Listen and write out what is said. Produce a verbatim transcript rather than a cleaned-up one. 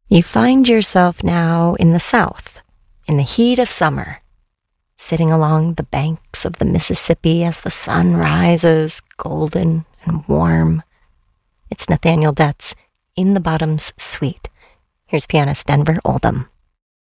You find yourself now in the South, in the heat of summer, sitting along the banks of the Mississippi as the sun rises, golden and warm. It's Nathaniel Detz in the Bottoms Suite. Here's pianist Denver Oldham.